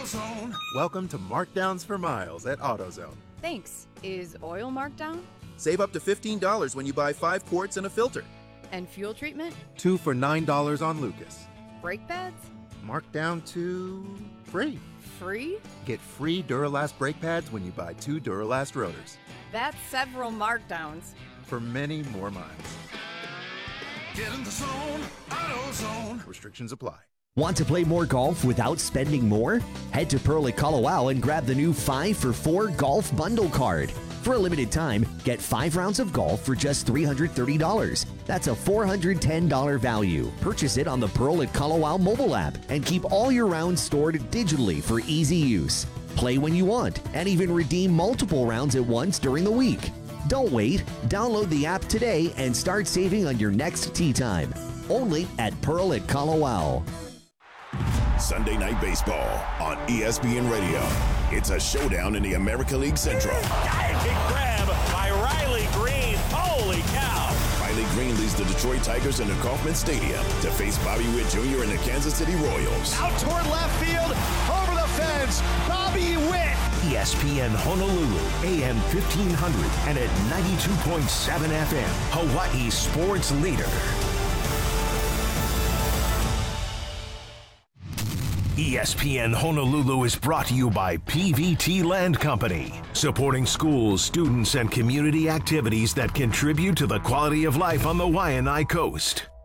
AutoZone. Welcome to Markdowns for Miles at AutoZone. Thanks. Is oil marked down? Save up to $15 when you buy 5 quarts and a filter. And fuel treatment? 2 for $9 on Lucas. Brake pads? Marked down to free. Free? Get free Duralast brake pads when you buy 2 Duralast rotors. That's several markdowns. For many more miles. Get in the zone, AutoZone. Restrictions apply. Want to play more golf without spending more? Head to Pearl at Kalawao and grab the new 5 for 4 golf bundle card. For a limited time, get 5 rounds of golf for just $330. That's a $410 value. Purchase it on the Pearl at Kalawao mobile app and keep all your rounds stored digitally for easy use. Play when you want and even redeem multiple rounds at once during the week. Don't wait. Download the app today and start saving on your next tee time. Only at Pearl at Kalawao. Sunday Night Baseball on ESPN Radio. It's a showdown in the America League Central. Big grab by Riley Green. Holy cow. Riley Green leads the Detroit Tigers into Kauffman Stadium to face Bobby Witt Jr. and the Kansas City Royals. Out toward left field, over the fence, Bobby Witt. ESPN Honolulu, AM 1500 and at 92.7 FM, Hawaii sports leader. ESPN Honolulu is brought to you by PVT Land Company, supporting schools, students, and community activities that contribute to the quality of life on the Waianae Coast.